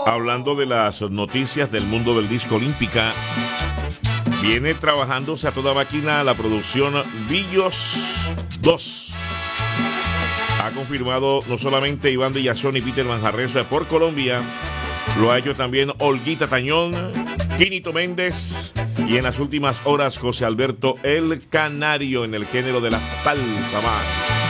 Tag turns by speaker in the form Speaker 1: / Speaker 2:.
Speaker 1: Hablando de las noticias del mundo del disco olímpica, viene trabajándose a toda máquina la producción Villos 2. Ha confirmado no solamente Iván Villazón y Peter Manjarres por Colombia, lo ha hecho también Olguita Tañón, Quinito Méndez y en las últimas horas José Alberto El Canario en el género de la salsa más.